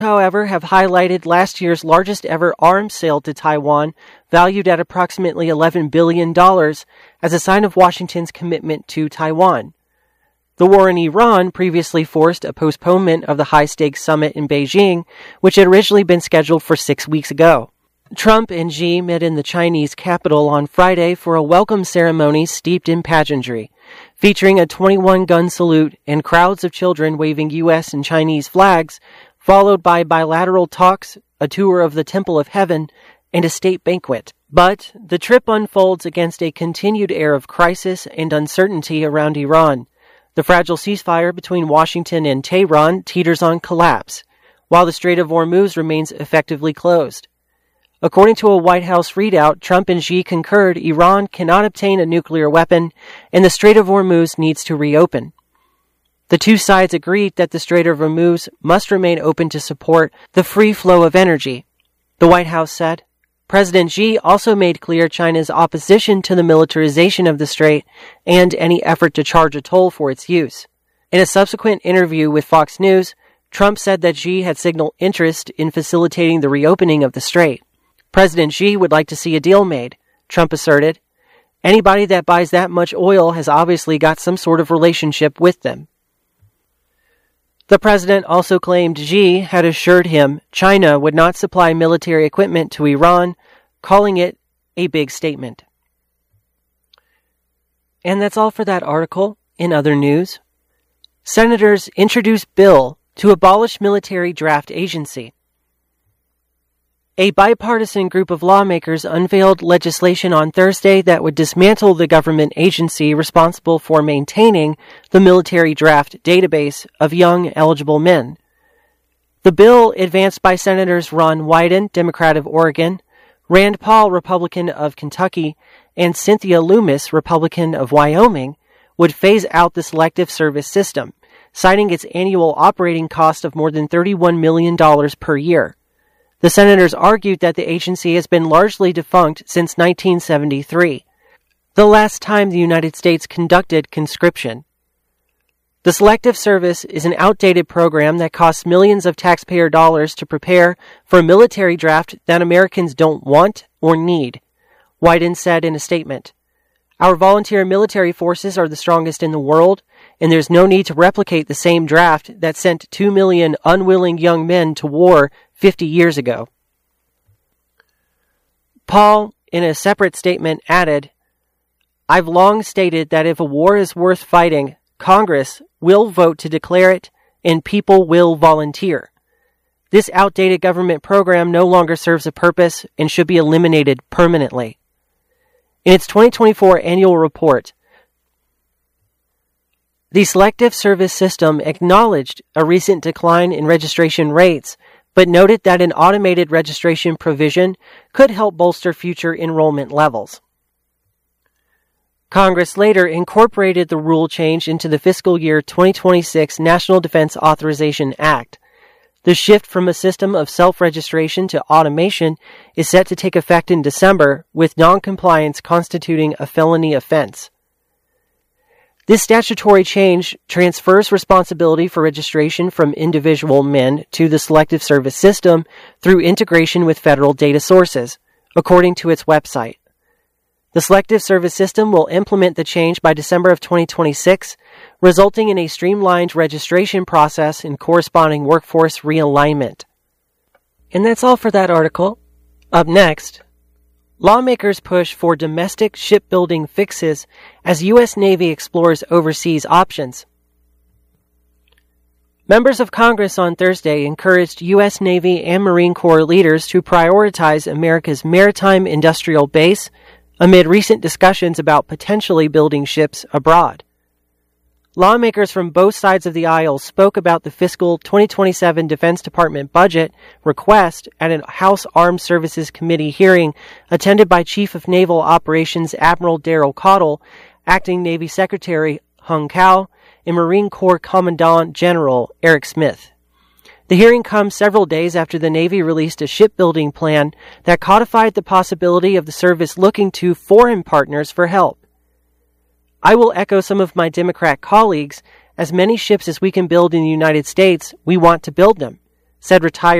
however, have highlighted last year's largest ever arms sale to Taiwan, valued at approximately $11 billion, as a sign of Washington's commitment to Taiwan. The war in Iran previously forced a postponement of the high-stakes summit in Beijing, which had originally been scheduled for 6 weeks ago. Trump and Xi met in the Chinese capital on Friday for a welcome ceremony steeped in pageantry, featuring a 21-gun salute and crowds of children waving U.S. and Chinese flags, followed by bilateral talks, a tour of the Temple of Heaven, and a state banquet. But the trip unfolds against a continued air of crisis and uncertainty around Iran. The fragile ceasefire between Washington and Tehran teeters on collapse, while the Strait of Hormuz remains effectively closed. According to a White House readout, Trump and Xi concurred Iran cannot obtain a nuclear weapon, and the Strait of Hormuz needs to reopen. The two sides agreed that the Strait of Hormuz must remain open to support the free flow of energy, the White House said. President Xi also made clear China's opposition to the militarization of the strait and any effort to charge a toll for its use. In a subsequent interview with Fox News, Trump said that Xi had signaled interest in facilitating the reopening of the strait. President Xi would like to see a deal made, Trump asserted. Anybody that buys that much oil has obviously got some sort of relationship with them. The president also claimed Xi had assured him China would not supply military equipment to Iran, calling it a big statement. And that's all for that article. In other news, senators introduce bill to abolish military draft agency. A bipartisan group of lawmakers unveiled legislation on Thursday that would dismantle the government agency responsible for maintaining the military draft database of young eligible men. The bill, advanced by Senators Ron Wyden, Democrat of Oregon, Rand Paul, Republican of Kentucky, and Cynthia Lummis, Republican of Wyoming, would phase out the Selective Service system, citing its annual operating cost of more than $31 million per year. The senators argued that the agency has been largely defunct since 1973, the last time the United States conducted conscription. The Selective Service is an outdated program that costs millions of taxpayer dollars to prepare for a military draft that Americans don't want or need, Wyden said in a statement. Our volunteer military forces are the strongest in the world, and there's no need to replicate the same draft that sent 2 million unwilling young men to war 50 years ago. Paul, in a separate statement, added, I've long stated that if a war is worth fighting, Congress will vote to declare it, and people will volunteer. This outdated government program no longer serves a purpose and should be eliminated permanently. In its 2024 annual report, the Selective Service System acknowledged a recent decline in registration rates, but noted that an automated registration provision could help bolster future enrollment levels. Congress later incorporated the rule change into the fiscal year 2026 National Defense Authorization Act. The shift from a system of self-registration to automation is set to take effect in December, with non-compliance constituting a felony offense. This statutory change transfers responsibility for registration from individual men to the Selective Service System through integration with federal data sources, according to its website. The Selective Service System will implement the change by December of 2026, resulting in a streamlined registration process and corresponding workforce realignment. And that's all for that article. Up next, lawmakers push for domestic shipbuilding fixes as U.S. Navy explores overseas options. Members of Congress on Thursday encouraged U.S. Navy and Marine Corps leaders to prioritize America's maritime industrial base amid recent discussions about potentially building ships abroad. Lawmakers from both sides of the aisle spoke about the fiscal 2027 Defense Department budget request at a House Armed Services Committee hearing attended by Chief of Naval Operations Admiral Daryl Cottle, Acting Navy Secretary Hung Cao, and Marine Corps Commandant General Eric Smith. The hearing comes several days after the Navy released a shipbuilding plan that codified the possibility of the service looking to foreign partners for help. I will echo some of my Democrat colleagues. As many ships as we can build in the United States, we want to build them, said retired